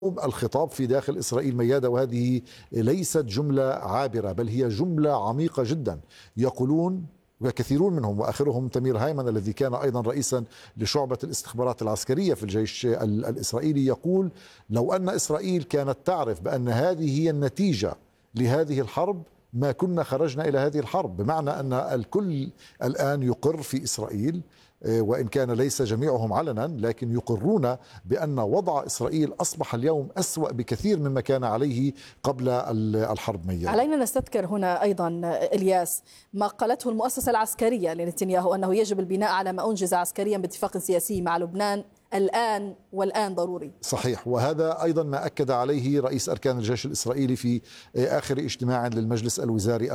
الخطاب في داخل إسرائيل ميادة، وهذه ليست جملة عابرة بل هي جملة عميقة جدا. يقولون وكثيرون منهم وآخرهم تمير هايمان الذي كان أيضا رئيسا لشعبة الاستخبارات العسكرية في الجيش الإسرائيلي، يقول لو أن إسرائيل كانت تعرف بأن هذه هي النتيجة لهذه الحرب ما كنا خرجنا إلى هذه الحرب. بمعنى أن الكل الآن يقر في إسرائيل، وإن كان ليس جميعهم علنا، لكن يقرون بأن وضع إسرائيل أصبح اليوم أسوأ بكثير مما كان عليه قبل الحرب ميادة. علينا نستذكر هنا أيضا إلياس ما قالته المؤسسة العسكرية لنتنياهو أنه يجب البناء على ما أنجز عسكريا باتفاق سياسي مع لبنان الآن، والآن ضروري. صحيح، وهذا أيضا ما أكد عليه رئيس أركان الجيش الإسرائيلي في آخر اجتماع للمجلس الوزاري